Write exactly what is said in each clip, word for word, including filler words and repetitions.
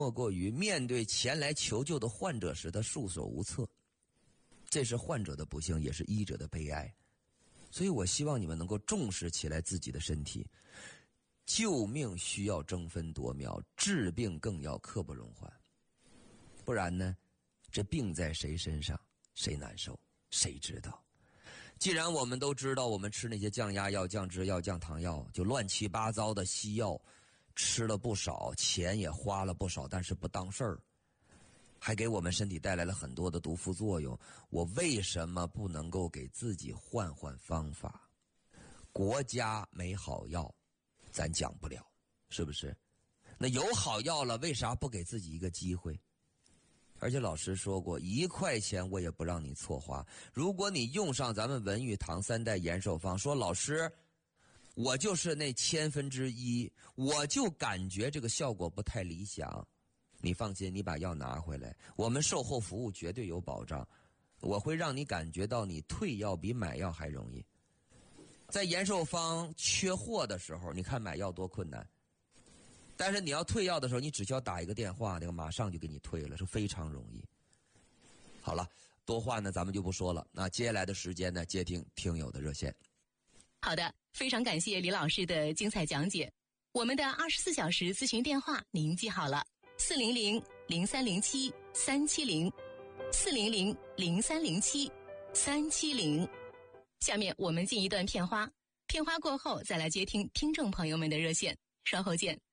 莫过于面对前来求救的患者时，他束手无策。这是患者的不幸，也是医者的悲哀。所以我希望你们能够重视起来自己的身体。救命需要争分夺秒，治病更要刻不容缓。不然呢，这病在谁身上，谁难受，谁知道。既然我们都知道，我们吃那些降压药、降脂药、降糖药，就乱七八糟的西药，吃了不少，钱也花了不少，但是不当事儿，还给我们身体带来了很多的毒副作用。我为什么不能够给自己换换方法？国家没好药，咱讲不了，是不是？那有好药了，为啥不给自己一个机会？而且老师说过，一块钱我也不让你错花。如果你用上咱们文玉堂三代延寿方，说老师，我就是那千分之一，我就感觉这个效果不太理想。你放心，你把药拿回来，我们售后服务绝对有保障，我会让你感觉到你退药比买药还容易。在延寿方缺货的时候，你看买药多困难，但是你要退药的时候，你只需要打一个电话，那个马上就给你退了，是非常容易。好了，多话呢咱们就不说了，那接下来的时间呢，接听听友的热线。 好的，非常感谢李老师的精彩讲解。我们的二十四小时咨询电话您记好了，四零零零三零七三七零，四零零零三零七三七零。下面我们进一段片花，片花过后再来接听听众朋友们的热线，稍后见。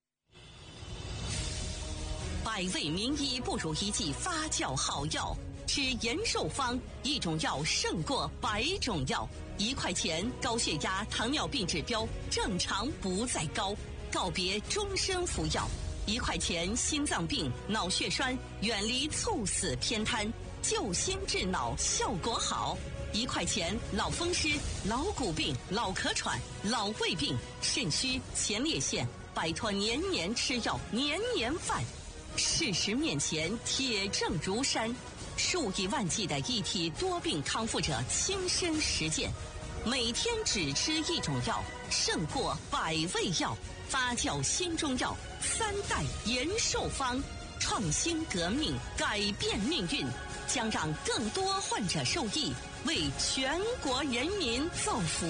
百味名医不如一剂发酵好药，吃延寿方，一种药胜过百种药。一块钱，高血压、糖尿病指标正常不再高，告别终身服药。一块钱，心脏病、脑血栓远离猝死偏瘫，救心治脑效果好。一块钱，脑风湿、老骨病、脑咳喘、老胃病、肾虚、前列腺，摆脱年年吃药、年年犯。事实面前，铁证如山，数以万计的一体多病康复者亲身实践，每天只吃一种药，胜过百味药。发酵新中药，三代延寿方，创新革命，改变命运，将让更多患者受益，为全国人民造福。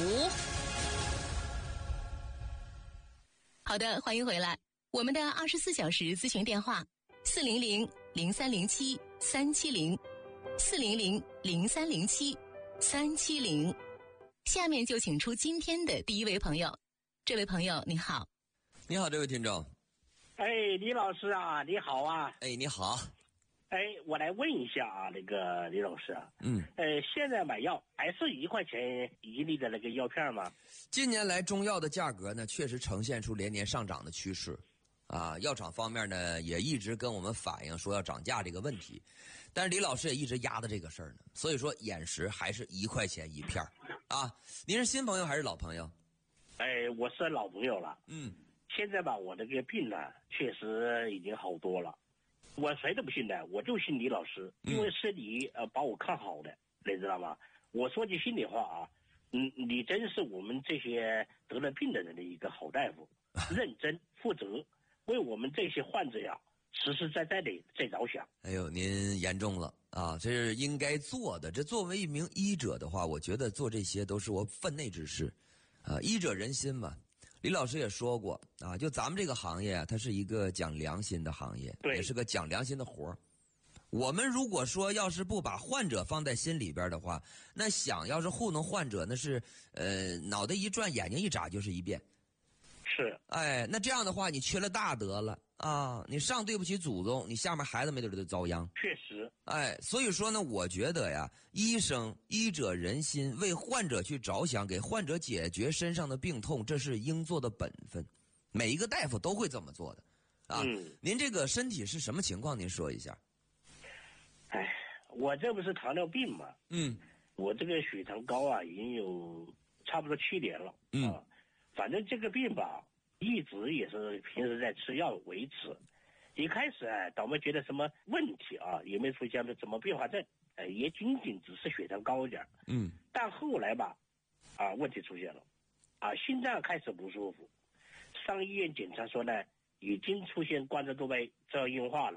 好的，欢迎回来。我们的二十四小时咨询电话四零零零三零七三七零，四零零零三零七三七零。下面就请出今天的第一位朋友。这位朋友你好。 你好，这位听众。 哎，李老师啊，你好啊。 哎，你好。 哎，我来问一下啊，那个李老师啊， 嗯， 呃，现在买药还是一块钱一粒的那个药片吗？ 近年来中药的价格呢，确实呈现出连年上涨的趋势。啊，药厂方面呢也一直跟我们反映说要涨价这个问题，但是李老师也一直压着这个事儿呢，所以说眼识还是一块钱一片啊。您是新朋友还是老朋友？ 哎，我是老朋友了。 嗯， 现在吧，我这个病呢，确实已经好多了。我谁都不信的，我就信李老师，因为是你呃把我看好的，你知道吗？我说句心里话啊，嗯，你真是我们这些得了病的人的一个好大夫，认真负责。为我们这些患者呀，实实在在的在着想。 哎呦，您严重了啊！这是应该做的。这作为一名医者的话，我觉得做这些都是我分内之事，啊，医者仁心嘛。李老师也说过啊，就咱们这个行业啊，它是一个讲良心的行业，也是个讲良心的活儿。我们如果说要是不把患者放在心里边的话，那想要是糊弄患者，那是呃脑袋一转，眼睛一眨就是一遍。 是， 哎，那这样的话，你缺了大德了啊！你上对不起祖宗，你下面孩子没准就遭殃。 确实， 哎，所以说呢，我觉得呀，医生医者仁心，为患者去着想，给患者解决身上的病痛，这是应做的本分。每一个大夫都会这么做的，啊。 嗯， 您这个身体是什么情况？您说一下。 哎，我这不是糖尿病嘛？ 嗯， 我这个血糖高啊，已经有差不多七年了。 嗯。 啊反正这个病吧，一直也是平时在吃药维持。一开始啊，倒没觉得什么问题啊，也没出现什么并发症，呃，也仅仅只是血糖高一点。 嗯。 但后来吧，啊，问题出现了，啊，心脏开始不舒服，上医院检查说呢， 已经出现冠状动脉粥样硬化了。